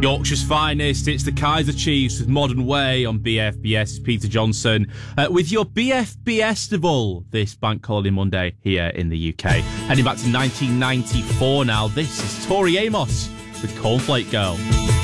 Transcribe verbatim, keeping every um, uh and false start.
Yorkshire's finest, it's the Kaiser Chiefs with Modern Way on B F B S. Peter Johnson uh, with your B F B Estival this Bank Holiday Monday here in the U K. Heading back to nineteen ninety-four now, this is Tori Amos with Cornflake Girl.